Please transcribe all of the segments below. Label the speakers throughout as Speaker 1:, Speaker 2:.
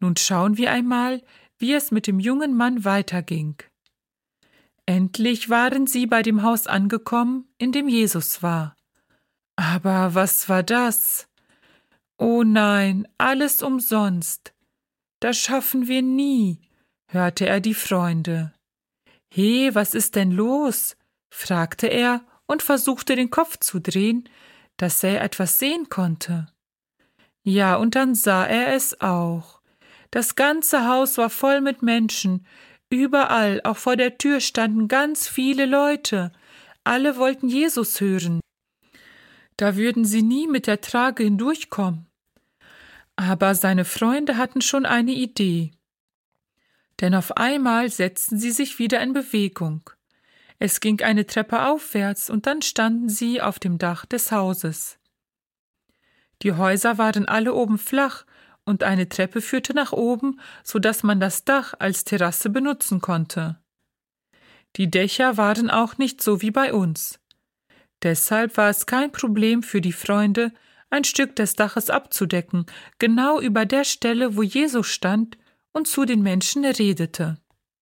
Speaker 1: Nun schauen wir einmal, wie es mit dem jungen Mann weiterging. Endlich waren sie bei dem Haus angekommen, in dem Jesus war. Aber was war das? Oh nein, alles umsonst. Das schaffen wir nie, hörte er die Freunde. He, was ist denn los? Fragte er und versuchte den Kopf zu drehen, dass er etwas sehen konnte. Ja, und dann sah er es auch. Das ganze Haus war voll mit Menschen. Überall, auch vor der Tür, standen ganz viele Leute. Alle wollten Jesus hören. Da würden sie nie mit der Trage hindurchkommen. Aber seine Freunde hatten schon eine Idee. Denn auf einmal setzten sie sich wieder in Bewegung. Es ging eine Treppe aufwärts und dann standen sie auf dem Dach des Hauses. Die Häuser waren alle oben flach und eine Treppe führte nach oben, so dass man das Dach als Terrasse benutzen konnte. Die Dächer waren auch nicht so wie bei uns. Deshalb war es kein Problem für die Freunde, ein Stück des Daches abzudecken, genau über der Stelle, wo Jesus stand und zu den Menschen redete.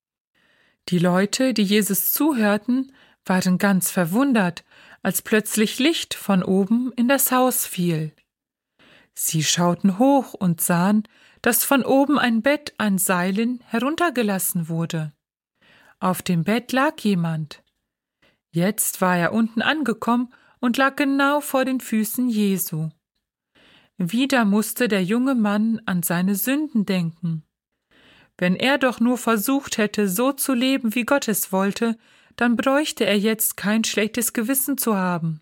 Speaker 1: Die Leute, die Jesus zuhörten, waren ganz verwundert, als plötzlich Licht von oben in das Haus fiel. Sie schauten hoch und sahen, dass von oben ein Bett an Seilen heruntergelassen wurde. Auf dem Bett lag jemand. Jetzt war er unten angekommen und lag genau vor den Füßen Jesu. Wieder musste der junge Mann an seine Sünden denken. Wenn er doch nur versucht hätte, so zu leben, wie Gott es wollte, dann bräuchte er jetzt kein schlechtes Gewissen zu haben.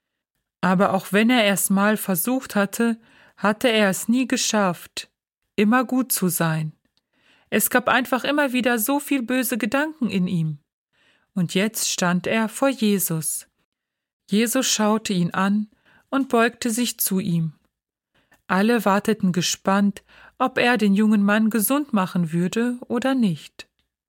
Speaker 1: Aber auch wenn er erst mal versucht hatte, hatte er es nie geschafft, immer gut zu sein. Es gab einfach immer wieder so viel böse Gedanken in ihm. Und jetzt stand er vor Jesus. Jesus schaute ihn an und beugte sich zu ihm. Alle warteten gespannt, ob er den jungen Mann gesund machen würde oder nicht.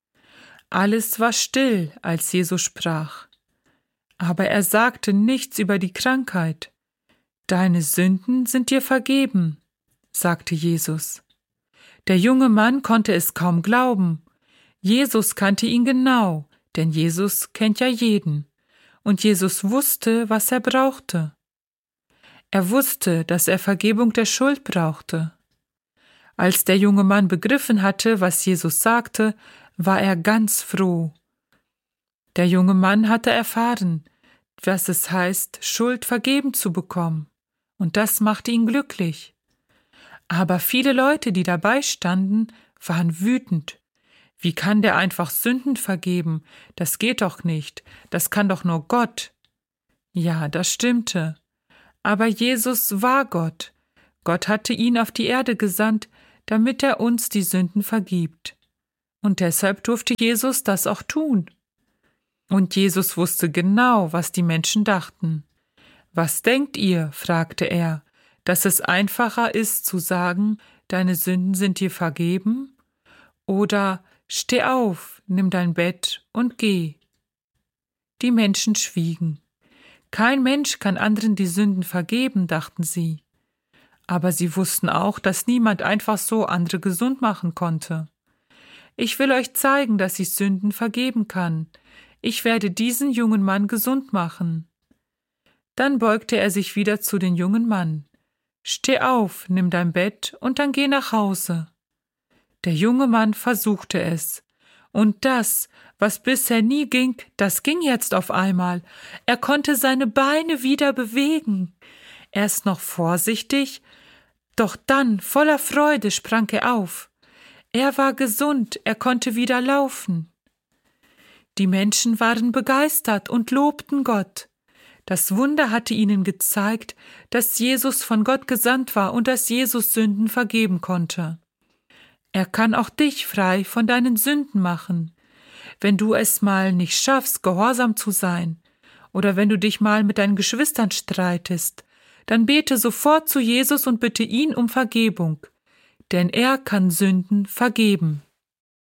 Speaker 1: Alles war still, als Jesus sprach. Aber er sagte nichts über die Krankheit. »Deine Sünden sind dir vergeben«, sagte Jesus. Der junge Mann konnte es kaum glauben. Jesus kannte ihn genau, denn Jesus kennt ja jeden. Und Jesus wusste, was er brauchte. Er wusste, dass er Vergebung der Schuld brauchte. Als der junge Mann begriffen hatte, was Jesus sagte, war er ganz froh. Der junge Mann hatte erfahren, was es heißt, Schuld vergeben zu bekommen. Und das machte ihn glücklich. Aber viele Leute, die dabei standen, waren wütend. Wie kann der einfach Sünden vergeben? Das geht doch nicht. Das kann doch nur Gott. Ja, das stimmte. Aber Jesus war Gott. Gott hatte ihn auf die Erde gesandt, damit er uns die Sünden vergibt. Und deshalb durfte Jesus das auch tun. Und Jesus wusste genau, was die Menschen dachten. »Was denkt ihr?« fragte er, »dass es einfacher ist zu sagen, deine Sünden sind dir vergeben? Oder steh auf, nimm dein Bett und geh?« Die Menschen schwiegen. Kein Mensch kann anderen die Sünden vergeben, dachten sie. Aber sie wussten auch, dass niemand einfach so andere gesund machen konnte. »Ich will euch zeigen, dass ich Sünden vergeben kann. Ich werde diesen jungen Mann gesund machen.« Dann beugte er sich wieder zu dem jungen Mann. »Steh auf, nimm dein Bett und dann geh nach Hause.« Der junge Mann versuchte es. Und das, was bisher nie ging, das ging jetzt auf einmal. Er konnte seine Beine wieder bewegen. Erst noch vorsichtig, doch dann, voller Freude, sprang er auf. Er war gesund, er konnte wieder laufen. Die Menschen waren begeistert und lobten Gott. Das Wunder hatte ihnen gezeigt, dass Jesus von Gott gesandt war und dass Jesus Sünden vergeben konnte. Er kann auch dich frei von deinen Sünden machen. Wenn du es mal nicht schaffst, gehorsam zu sein, oder wenn du dich mal mit deinen Geschwistern streitest, dann bete sofort zu Jesus und bitte ihn um Vergebung, denn er kann Sünden vergeben.